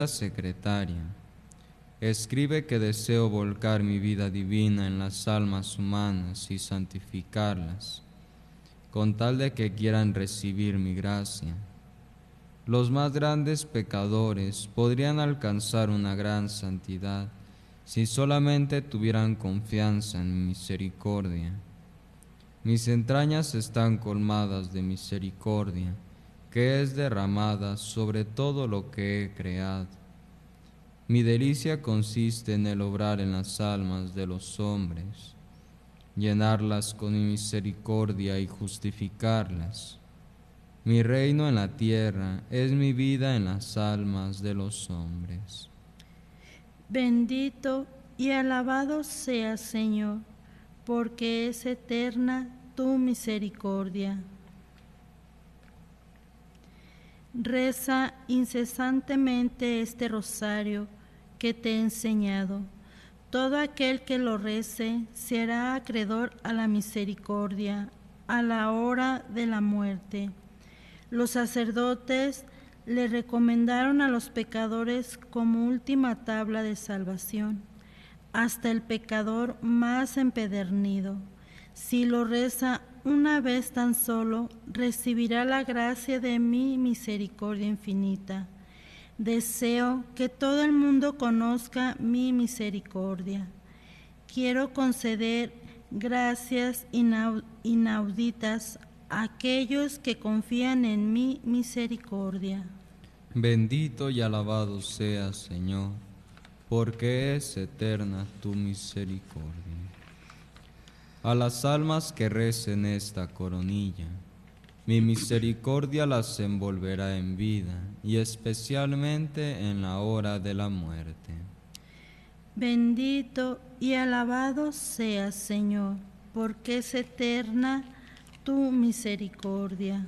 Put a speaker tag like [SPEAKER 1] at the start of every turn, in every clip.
[SPEAKER 1] secretaria. Escribe que deseo volcar mi vida divina en las almas humanas y santificarlas, con tal de que quieran recibir mi gracia. Los más grandes pecadores podrían alcanzar una gran santidad si solamente tuvieran confianza en mi misericordia. Mis entrañas están colmadas de misericordia, que es derramada sobre todo lo que he creado. Mi delicia consiste en el obrar en las almas de los hombres, llenarlas con mi misericordia y justificarlas. Mi reino en la tierra es mi vida en las almas de los hombres.
[SPEAKER 2] Bendito y alabado seas, Señor, porque es eterna tu misericordia. Reza incesantemente este rosario que te he enseñado. Todo aquel que lo rece será acreedor a la misericordia a la hora de la muerte. Los sacerdotes le recomendaron a los pecadores como última tabla de salvación, hasta el pecador más empedernido. Si lo reza una vez tan solo, recibirá la gracia de mi misericordia infinita. Deseo que todo el mundo conozca mi misericordia. Quiero conceder gracias inauditas a aquellos que confían en mi misericordia.
[SPEAKER 1] Bendito y alabado seas, Señor, porque es eterna tu misericordia. A las almas que recen esta coronilla, mi misericordia las envolverá en vida y especialmente en la hora de la muerte.
[SPEAKER 2] Bendito y alabado seas, Señor, porque es eterna tu misericordia.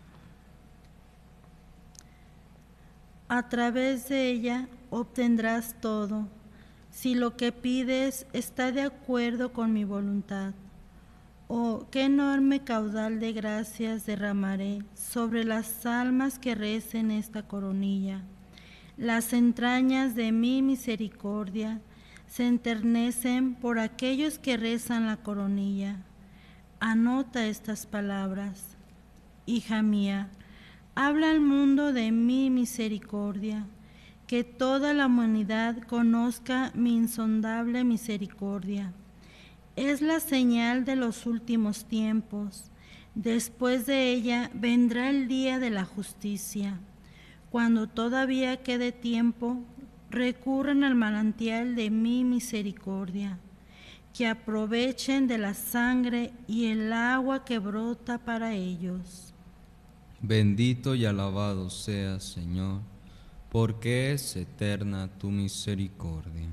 [SPEAKER 2] A través de ella obtendrás todo, si lo que pides está de acuerdo con mi voluntad. Oh, qué enorme caudal de gracias derramaré sobre las almas que recen esta coronilla. Las entrañas de mi misericordia se enternecen por aquellos que rezan la coronilla. Anota estas palabras. Hija mía, habla al mundo de mi misericordia, que toda la humanidad conozca mi insondable misericordia. Es la señal de los últimos tiempos. Después de ella vendrá el día de la justicia. Cuando todavía quede tiempo, recurran al manantial de mi misericordia, que aprovechen de la sangre y el agua que brota para ellos.
[SPEAKER 1] Bendito y alabado seas, Señor, porque es eterna tu misericordia.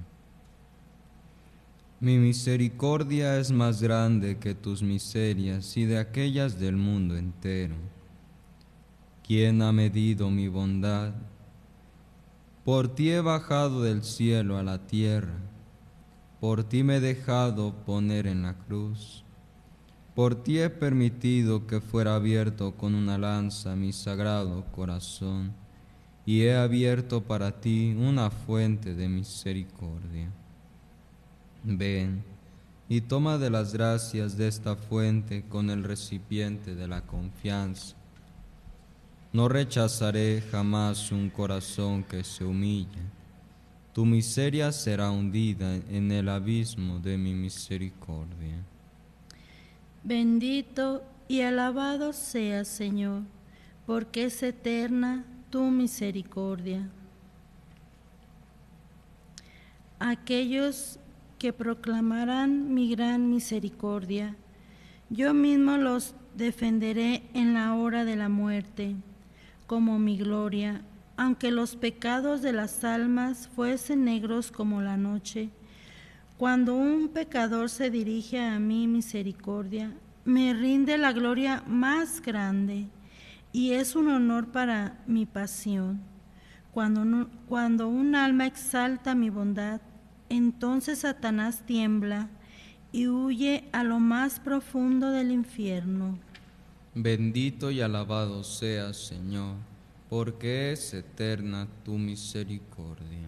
[SPEAKER 1] Mi misericordia es más grande que tus miserias y de aquellas del mundo entero. ¿Quién ha medido mi bondad? Por ti he bajado del cielo a la tierra, por ti me he dejado poner en la cruz, por ti he permitido que fuera abierto con una lanza mi sagrado corazón, y he abierto para ti una fuente de misericordia. Ven y toma de las gracias de esta fuente con el recipiente de la confianza. No rechazaré jamás un corazón que se humilla. Tu miseria será hundida en el abismo de mi misericordia.
[SPEAKER 2] Bendito y alabado seas, Señor, porque es eterna tu misericordia. Aquellos que proclamarán mi gran misericordia, yo mismo los defenderé en la hora de la muerte, como mi gloria, aunque los pecados de las almas fuesen negros como la noche. Cuando un pecador se dirige a mi misericordia, me rinde la gloria más grande, y es un honor para mi pasión. Cuando un alma exalta mi bondad, entonces Satanás tiembla y huye a lo más profundo del infierno.
[SPEAKER 1] Bendito y alabado seas, Señor, porque es eterna tu misericordia.